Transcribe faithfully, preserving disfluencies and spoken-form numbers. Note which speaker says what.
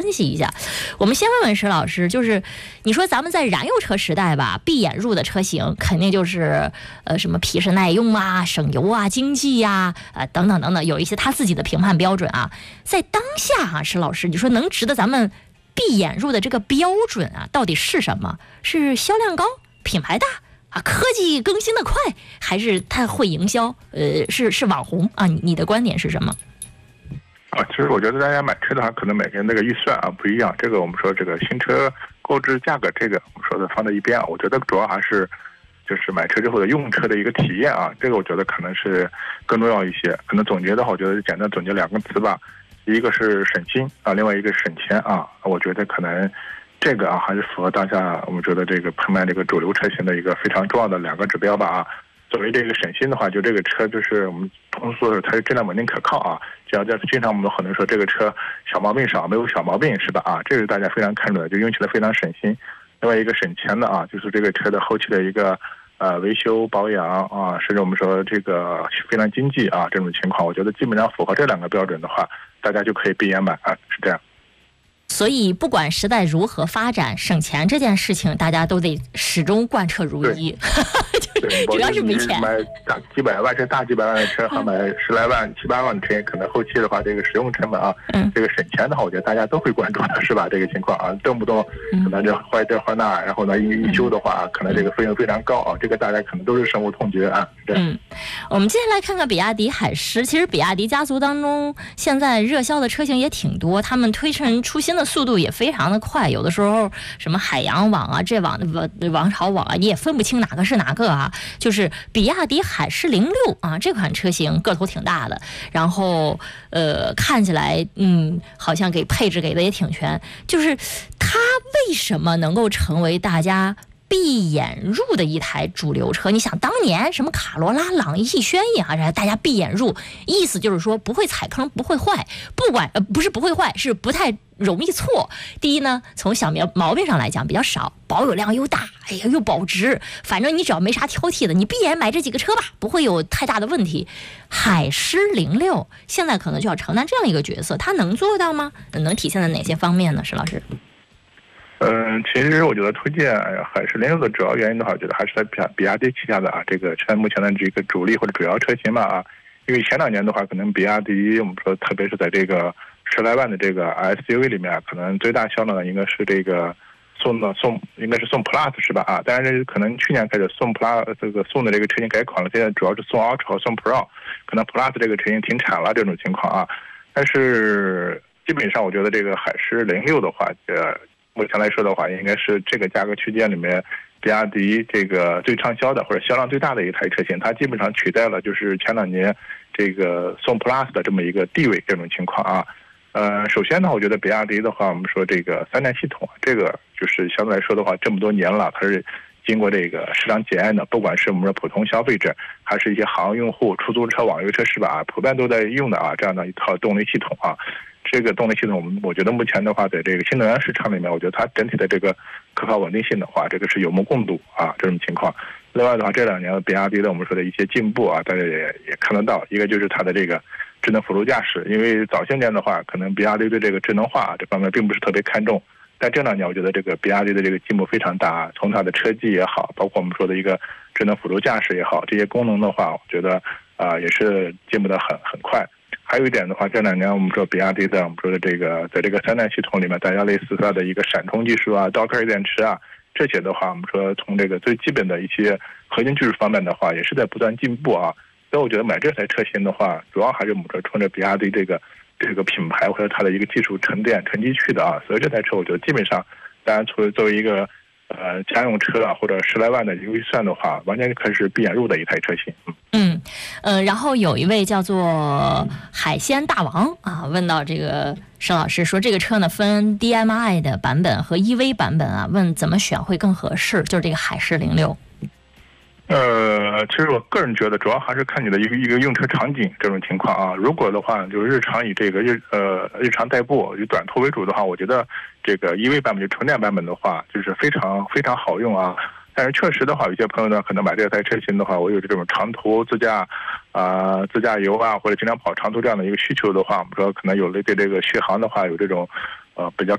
Speaker 1: 分析一下。我们先问问石老师，就是你说咱们在燃油车时代吧，闭眼入的车型肯定就是呃什么皮实耐用啊、省油啊、经济呀、啊，呃等等等等，有一些他自己的评判标准啊。在当下啊，石老师，你说能值得咱们闭眼入的这个标准啊，到底是什么？是销量高、品牌大啊、科技更新的快，还是它会营销？呃，是是网红啊？你你的观点是什么？
Speaker 2: 啊，其实我觉得大家买车的话，可能每个人那个预算啊不一样。这个我们说这个新车购置价格，这个我们说的放在一边啊。我觉得主要还是就是买车之后的用车的一个体验啊，这个我觉得可能是更重要一些。可能总结的话，我觉得简单总结两个词吧。一个是省心啊，另外一个省钱啊，我觉得可能这个啊还是符合当下我们觉得这个拍卖这个主流车型的一个非常重要的两个指标吧啊。作为这个省心的话，就这个车就是我们通俗说它是质量稳定可靠啊。只要在经常我们很多人说这个车小毛病少，没有小毛病是吧啊？这是大家非常看重的，就用起来非常省心。另外一个省钱的啊，就是这个车的后期的一个呃维修保养啊，甚至我们说这个非常经济啊这种情况，我觉得基本上符合这两个标准的话，大家就可以闭眼买啊，是这样。
Speaker 1: 所以不管时代如何发展，省钱这件事情大家都得始终贯彻如一。主要是没钱，
Speaker 2: 买大几百万这大几百万的车和买十来万七八万的车，可能后期的话这个使用成本啊，嗯、这个省钱的话，我觉得大家都会关注的是吧？这个情况啊，动不动可能这坏这坏那，然后呢一一修的话，可能这个费用非常高啊，这个大家可能都是深恶痛绝啊。
Speaker 1: 嗯，我们接下来看看比亚迪海狮。其实比亚迪家族当中，现在热销的车型也挺多，他们推陈出新的速度也非常的快。有的时候什么海洋网啊、这网的王朝网啊，你也分不清哪个是哪个啊。就是比亚迪海狮零六啊，这款车型个头挺大的，然后呃看起来嗯好像给配置给的也挺全。就是它为什么能够成为大家闭眼入的一台主流车？你想当年什么卡罗拉、朗逸、轩逸啊，大家闭眼入，意思就是说不会踩坑，不会坏，不管呃不是不会坏，是不太容易错。第一呢，从小毛毛病上来讲比较少，保有量又大，哎呀又保值，反正你只要没啥挑剔的，你闭眼买这几个车吧，不会有太大的问题。海狮零六现在可能就要承担这样一个角色，它能做到吗？能体现在哪些方面呢？石老师？
Speaker 2: 嗯，其实我觉得推荐海狮零六的主要原因的话，我觉得还是在比亚比亚迪旗下的啊，这个现目前的这个主力或者主要车型嘛啊。因为前两年的话，可能比亚迪我们说，特别是在这个十来万的这个 S U V 里面，可能最大销量的应该是这个宋的宋，应该是宋 Plus 是吧啊？当然，可能去年开始宋 Plus 这个宋的这个车型改款了，现在主要是宋 Ultra 和宋 Pro， 可能 Plus 这个车型停产了这种情况啊。但是基本上，我觉得这个海狮零六的话，呃。目前来说的话，应该是这个价格区间里面，比亚迪这个最畅销的或者销量最大的一台车型，它基本上取代了就是前两年这个宋 Plus 的这么一个地位这种情况啊。呃，首先呢，我觉得比亚迪的话，我们说这个三电系统，这个就是相对来说的话，这么多年了，它是经过这个市场检验的，不管是我们说普通消费者，还是一些行业用户、出租车、网约车是吧啊，普遍都在用的啊，这样的一套动力系统啊。这个动力系统，我们我觉得目前的话，在这个新能源市场里面，我觉得它整体的这个可靠稳定性的话，这个是有目共睹啊，这种情况。另外的话，这两年比亚迪的我们说的一些进步啊，大家也也看得到。一个就是它的这个智能辅助驾驶，因为早些年的话，可能比亚迪对这个智能化这方面并不是特别看重，但这两年我觉得这个比亚迪的这个进步非常大，从它的车机也好，包括我们说的一个智能辅助驾驶也好，这些功能的话，我觉得啊、呃、也是进步的很很快。还有一点的话，这两年我们说比亚迪的我们说的这个在这个三电系统里面，大家类似它的一个闪充技术啊、刀片电池啊，这些的话，我们说从这个最基本的一些核心技术方面的话，也是在不断进步啊。所以我觉得买这台车型的话，主要还是我们说冲着比亚迪这个这个品牌或者它的一个技术沉淀沉积去的啊。所以这台车我觉得基本上，当然作为作为一个呃家用车啊或者十来万的一个预算的话，完全可以是闭眼入的一台车型。嗯。
Speaker 1: 嗯，呃，然后有一位叫做海鲜大王啊，问到这个石老师说，这个车呢分 D M I 的版本和 E V 版本啊，问怎么选会更合适？就是这个海狮零六。
Speaker 2: 呃，其实我个人觉得，主要还是看你的一个一个用车场景这种情况啊。如果的话，就是日常以这个日呃日常代步以短途为主的话，我觉得这个 E V 版本就纯电版本的话，就是非常非常好用啊。但是确实的话，有些朋友呢，可能买这台车型的话，我有这种长途自驾啊、呃、自驾游啊，或者经常跑长途这样的一个需求的话，我们说可能有了对这个续航的话，有这种呃比较